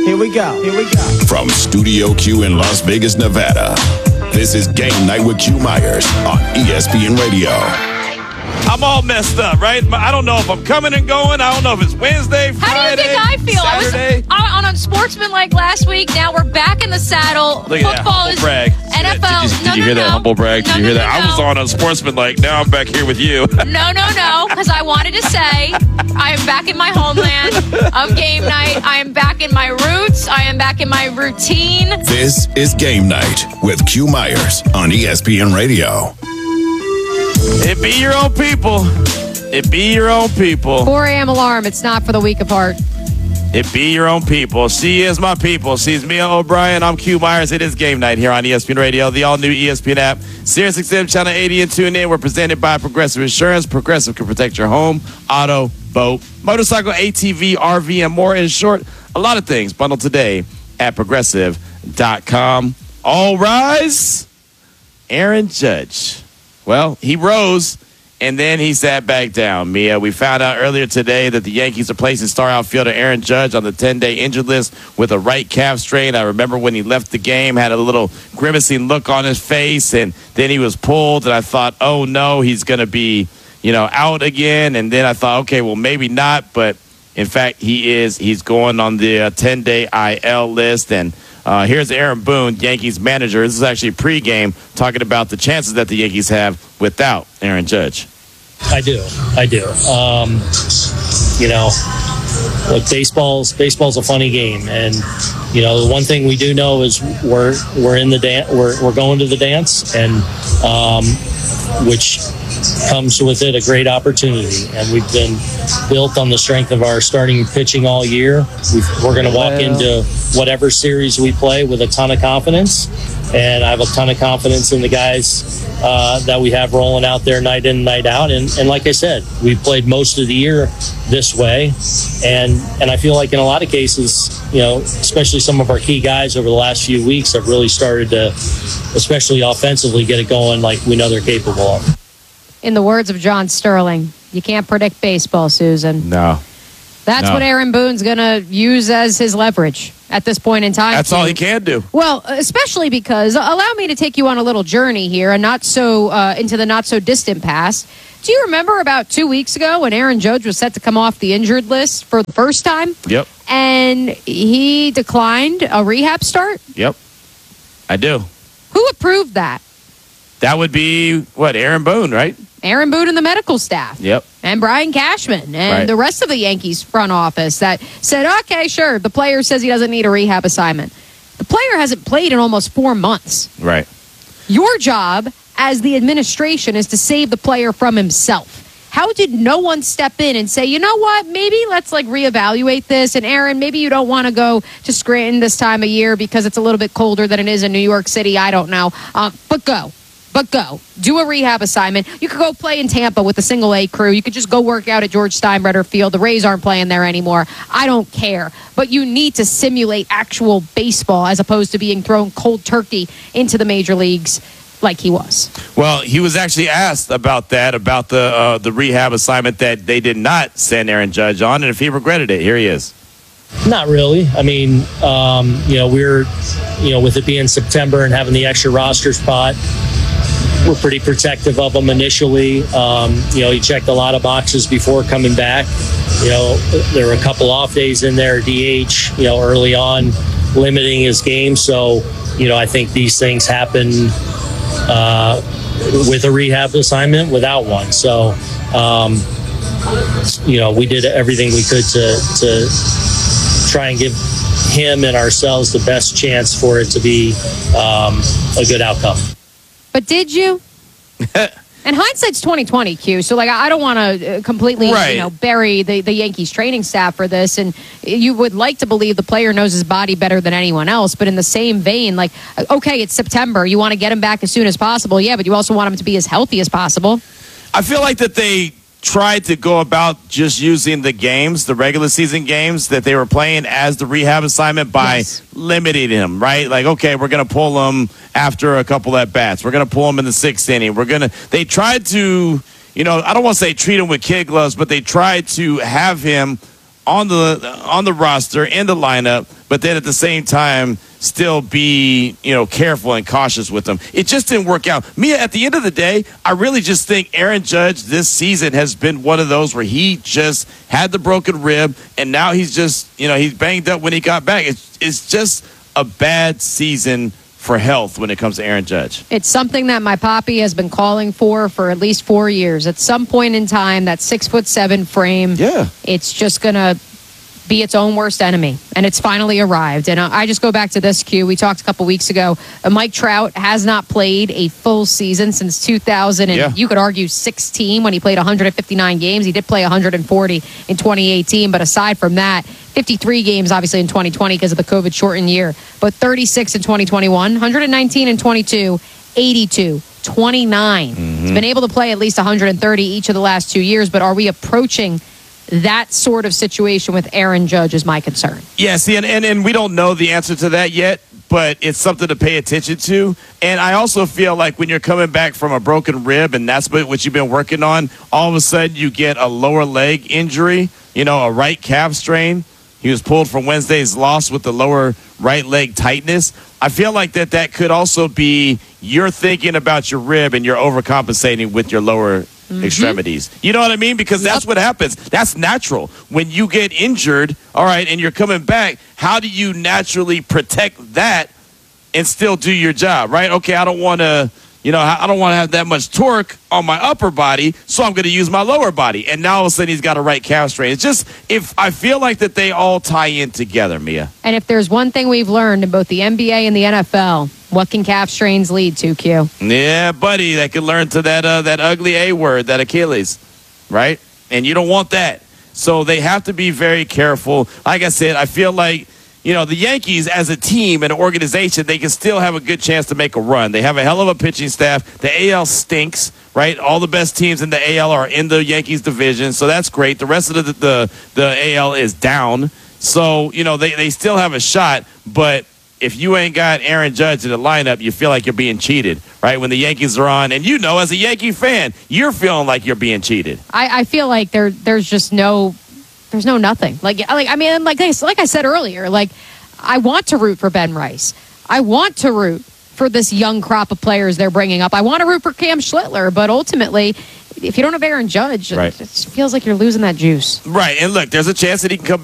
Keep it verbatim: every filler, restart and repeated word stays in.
Here we go. Here we go. From Studio Q in Las Vegas, Nevada, this is Game Night with Q Myers on E S P N Radio. I'm all messed up, right? I don't know if I'm coming and going. I don't know if it's Wednesday, Friday, How do you think I feel? Saturday. I was on, on Sportsmanlike last week. Now we're back in the saddle. Look at Football that is humble brag. N F L. Did you, did no, you no, hear no. that humble brag? Did no, you hear no, that? no, I was no. on Unsportsmanlike. Now I'm back here with you. No, no, no, because I wanted to say I am back in my homeland of game night. I am back in my roots. I am back in my routine. This is Game Night with Q Myers on E S P N Radio. It be your own people. It be your own people. four a.m. alarm. It's not for the weak of heart. It be your own people. She is my people. She's Mia O'Brien. I'm Q Myers. It is Game Night here on E S P N Radio, the all-new E S P N app. Sirius X M Channel eighty and tune in. We're presented by Progressive Insurance. Progressive can protect your home, auto, boat, motorcycle, A T V, R V, and more. In short, a lot of things bundled today at progressive dot com. All rise. Aaron Judge. Well, he rose. And then he sat back down. Mia, we found out earlier today that the Yankees are placing star outfielder Aaron Judge on the ten-day injured list with a right calf strain. I remember when he left the game, had a little grimacing look on his face, and then he was pulled, and I thought, oh, no, he's going to be, you know, out again. And then I thought, okay, well, maybe not. But, in fact, he is. He's going on the uh, ten-day I L list. And uh, here's Aaron Boone, Yankees manager. This is actually pregame, talking about the chances that the Yankees have without Aaron Judge. I do. I do. Um, you know, look, baseball's baseball's a funny game, and you know the one thing we do know is we're we're in the dance. We're we're going to the dance, and um, which comes with it a great opportunity. And we've been built on the strength of our starting pitching all year. We've, we're going to walk into whatever series we play with a ton of confidence, and I have a ton of confidence in the guys uh, that we have rolling out there night in, night out. And, and like I said, we've played most of the year this way, and and I feel like in a lot of cases, you know, especially some of our key guys over the last few weeks have really started to, especially offensively, get it going like we know they're capable of. In the words of John Sterling, you can't predict baseball, Susan. No. That's No. what Aaron Boone's going to use as his leverage at this point in time. That's all he can do. Well, especially because, allow me to take you on a little journey here, and not so uh, into the not so distant past. Do you remember about two weeks ago when Aaron Judge was set to come off the injured list for the first time? Yep. And he declined a rehab start? Yep. I do. Who approved that? That would be, what, Aaron Boone, right? Aaron Boone and the medical staff. Yep. And Brian Cashman and Right. the rest of the Yankees front office that said, okay, sure, the player says he doesn't need a rehab assignment. The player hasn't played in almost four months. Right. Your job as the administration is to save the player from himself. How did no one step in and say, you know what, maybe let's like reevaluate this? And Aaron, maybe you don't want to go to Scranton this time of year because it's a little bit colder than it is in New York City. I don't know. Uh, but go. But go. Do a rehab assignment. You could go play in Tampa with the single A crew. You could just go work out at George Steinbrenner Field. The Rays aren't playing there anymore. I don't care. But you need to simulate actual baseball as opposed to being thrown cold turkey into the major leagues like he was. Well, he was actually asked about that, about the uh, the rehab assignment that they did not send Aaron Judge on, and if he regretted it. Here he is. Not really. I mean, um, you know, we're, you know, with it being September and having the extra roster spot, we're pretty protective of him initially. Um, you know, he checked a lot of boxes before coming back. You know, there were a couple off days in there, D H, you know, early on, limiting his game. So, you know, I think these things happen uh, with a rehab assignment, without one. So, um, you know, we did everything we could to, to try and give him and ourselves the best chance for it to be um, a good outcome. But did you? And hindsight's twenty twenty, Q. So, like, I don't want to completely, Right. you know, bury the, the Yankees training staff for this. And you would like to believe the player knows his body better than anyone else. But in the same vein, like, okay, it's September. You want to get him back as soon as possible. Yeah, but you also want him to be as healthy as possible. I feel like that they tried to go about just using the games, the regular season games that they were playing as the rehab assignment by Yes. limiting him, right? Like, okay, we're going to pull him after a couple at bats. We're going to pull him in the sixth inning. We're going to, they tried to, you know, I don't want to say treat him with kid gloves, but they tried to have him on the, on the roster, in the lineup, but then at the same time still be, you know, careful and cautious with them. It just didn't work out. Mia, at the end of the day, I really just think Aaron Judge this season has been one of those where he just had the broken rib, and now he's just, you know, he's banged up when he got back. It's, it's just a bad season for health when it comes to Aaron Judge. It's something that my poppy has been calling for for at least four years. At some point in time, that six foot seven frame, Yeah. it's just going to be its own worst enemy, and it's finally arrived. And I just go back to this, Q. We talked a couple weeks ago. Uh, Mike Trout has not played a full season since two thousand, and Yeah. you could argue sixteen when he played one hundred fifty-nine games. He did play one hundred forty in twenty eighteen, but aside from that, fifty-three games obviously in twenty twenty because of the COVID shortened year, but thirty-six in twenty twenty-one, one hundred nineteen in twenty-two, eighty-two, twenty-nine. Mm-hmm. He's been able to play at least one hundred thirty each of the last two years, but are we approaching that sort of situation with Aaron Judge is my concern. Yeah, see, and, and, and we don't know the answer to that yet, but it's something to pay attention to. And I also feel like when you're coming back from a broken rib and that's what what you've been working on, all of a sudden you get a lower leg injury, you know, a right calf strain. He was pulled from Wednesday's loss with the lower right leg tightness. I feel like that that could also be you're thinking about your rib and you're overcompensating with your lower Mm-hmm. extremities. You know what I mean? Because yep. that's what happens. That's natural. When you get injured, all right, and you're coming back, how do you naturally protect that and still do your job, right? Okay, I don't want to, you know, I don't want to have that much torque on my upper body, so I'm going to use my lower body. And now all of a sudden he's got a right calf strain. It's just, if I feel like that they all tie in together, Mia. And if there's one thing we've learned in both the N B A and the N F L, what can calf strains lead to, Q? Yeah, buddy, that could learn to that uh, that ugly A word, that Achilles, right? And you don't want that. So they have to be very careful. Like I said, I feel like, you know, the Yankees as a team and an organization, they can still have a good chance to make a run. They have a hell of a pitching staff. The A L stinks, right? All the best teams in the A L are in the Yankees division, so that's great. The rest of the the, the A L is down. So, you know, they, they still have a shot, but if you ain't got Aaron Judge in the lineup, you feel like you're being cheated, right? When the Yankees are on, and you know, as a Yankee fan, you're feeling like you're being cheated. I, I feel like there there's just no there's no nothing. Like like I mean, like like I said earlier, like I want to root for Ben Rice. I want to root for this young crop of players they're bringing up. I want to root for Cam Schlittler, but ultimately, if you don't have Aaron Judge, right. it just feels like you're losing that juice. Right, and look, there's a chance that he can come